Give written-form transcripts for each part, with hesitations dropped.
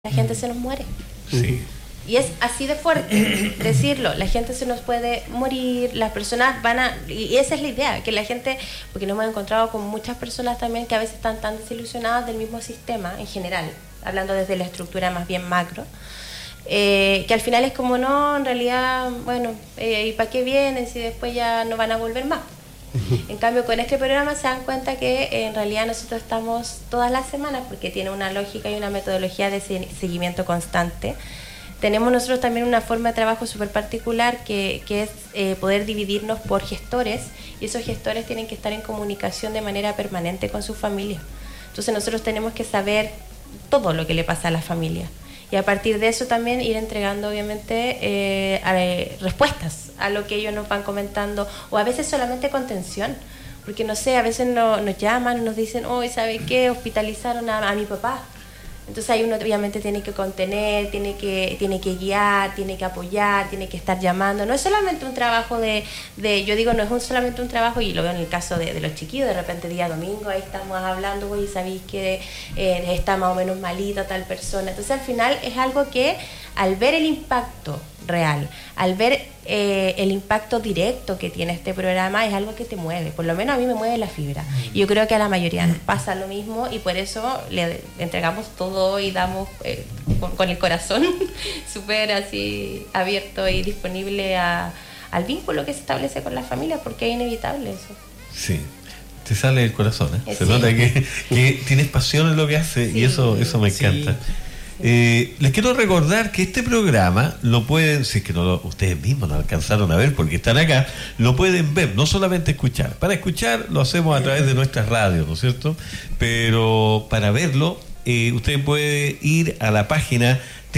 la gente se nos muere. Sí. Y es así de fuerte decirlo, la gente se nos puede morir, las personas van a... Y esa es la idea, que la gente... Porque nos hemos encontrado con muchas personas también que a veces están tan desilusionadas del mismo sistema en general, hablando desde la estructura más bien macro, que al final es como, no, en realidad, bueno, ¿y para qué vienen si después ya no van a volver más? En cambio, con este programa se dan cuenta que en realidad nosotros estamos todas las semanas, porque tiene una lógica y una metodología de seguimiento constante. Tenemos nosotros también una forma de trabajo súper particular que es poder dividirnos por gestores, y esos gestores tienen que estar en comunicación de manera permanente con su familia. Entonces nosotros tenemos que saber todo lo que le pasa a la familia, y a partir de eso también ir entregando obviamente respuestas a lo que ellos nos van comentando, o a veces solamente contención, porque no sé, a veces nos llaman, nos dicen, hoy ¿sabe qué? Hospitalizaron a mi papá. Entonces ahí uno obviamente tiene que contener, tiene que guiar, tiene que apoyar, tiene que estar llamando. No es solamente un trabajo yo digo, no es solamente un trabajo, y lo veo en el caso de los chiquillos, de repente día domingo, ahí estamos hablando, oye, sabéis que está más o menos malita tal persona. Entonces al final es algo que al ver el impacto real, al ver el impacto directo que tiene este programa, es algo que te mueve. Por lo menos a mí me mueve la fibra. Y yo creo que a la mayoría nos pasa lo mismo, y por eso le entregamos todo y damos con el corazón súper así abierto y disponible al vínculo que se establece con la familia, porque es inevitable eso. Sí. Te sale el corazón, ¿eh? Se Sí. nota que tienes pasión en lo que haces, sí. Y eso me encanta. Sí. Les quiero recordar que este programa lo pueden, si es que ustedes mismos no alcanzaron a ver porque están acá, lo pueden ver, no solamente escuchar. Para escuchar lo hacemos a través de nuestras radios, ¿no es cierto? Pero para verlo, usted puede ir a la página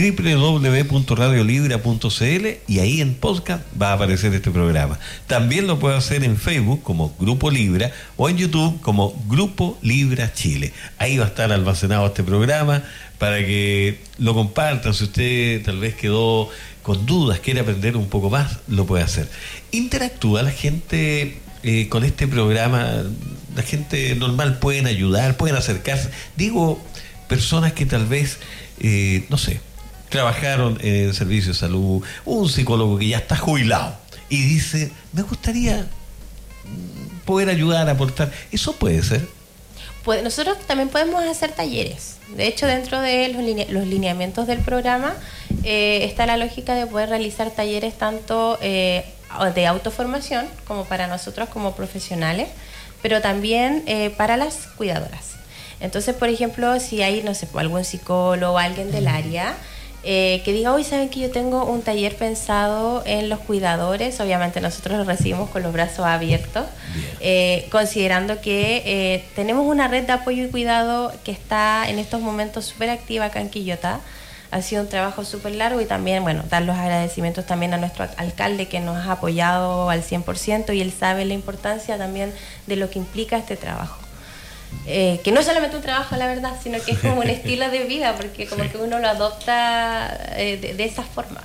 www.radiolibra.cl y ahí en podcast va a aparecer este programa. También lo puede hacer en Facebook como Grupo Libra o en YouTube como Grupo Libra Chile. Ahí va a estar almacenado este programa para que lo compartan. Si usted tal vez quedó con dudas, quiere aprender un poco más, lo puede hacer. Interactúa la gente con este programa. La gente normal pueden ayudar, pueden acercarse. Digo, personas que tal vez, no sé, trabajaron en el servicio de salud, un psicólogo que ya está jubilado y dice, me gustaría poder ayudar, aportar. ¿Eso puede ser? Nosotros también podemos hacer talleres. De hecho, dentro de los lineamientos del programa está la lógica de poder realizar talleres tanto de autoformación como para nosotros como profesionales, pero también para las cuidadoras. Entonces, por ejemplo, si hay, no sé, algún psicólogo o alguien del área que diga, hoy saben que yo tengo un taller pensado en los cuidadores, obviamente nosotros lo recibimos con los brazos abiertos, considerando que tenemos una red de apoyo y cuidado que está en estos momentos súper activa acá en Quillota. Ha sido un trabajo súper largo, y también, bueno, dar los agradecimientos también a nuestro alcalde, que nos ha apoyado al 100%, y él sabe la importancia también de lo que implica este trabajo. Que no es solamente un trabajo, la verdad, sino que es como un estilo de vida, porque como que uno lo adopta de esa forma.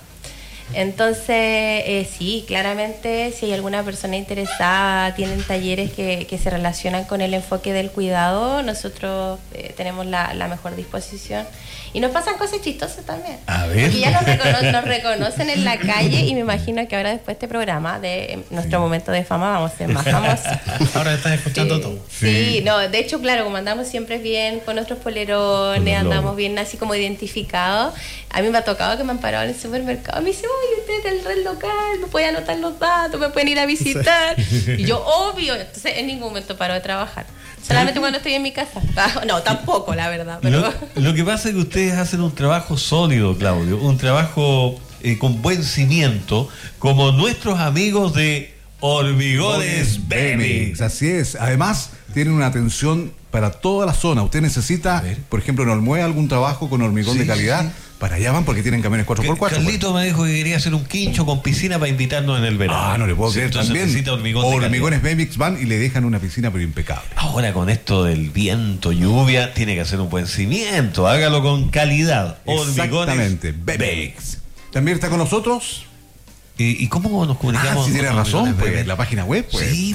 Entonces, sí, claramente, si hay alguna persona interesada, tienen talleres que se relacionan con el enfoque del cuidado, nosotros tenemos la mejor disposición. Y nos pasan cosas chistosas también. A ver. Porque ya nos reconocen en la calle, y me imagino que ahora, después de este programa, de nuestro momento de fama, vamos a ser más famosos. Ahora están escuchando todo. Sí, no, de hecho, claro, como andamos siempre bien con nuestros polerones, andamos bien así como identificados. A mí me ha tocado que me han parado en el supermercado. Me dicen, oye, usted es del red local, me puede anotar los datos, me pueden ir a visitar. Y yo, obvio, entonces en ningún momento paro de trabajar. Solamente cuando estoy en mi casa. No, tampoco, la verdad. Pero... Lo que pasa es que ustedes hacen un trabajo sólido, Claudio, un trabajo con buen cimiento, como nuestros amigos de Hormigones Bemix. Así es. Además, tienen una atención para toda la zona. Usted necesita, por ejemplo, en Olmué, algún trabajo con hormigón de calidad. Sí. Para allá van, porque tienen camiones 4x4. Carlito me dijo que quería hacer un quincho con piscina para invitarnos en el verano. Ah, no le puedo creer. Entonces también. Necesita Hormigones Bemix van y le dejan una piscina, pero impecable. Ahora, con esto del viento, lluvia, tiene que hacer un buen cimiento. Hágalo con calidad. Hormigones Bemix. También está con nosotros. ¿Y cómo nos comunicamos? Si tienes razón, pues la página web, pues, sí,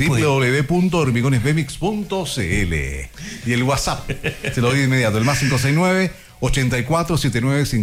www.hormigonesbemix.cl. Y el WhatsApp, se lo doy de inmediato, el más 569 84 79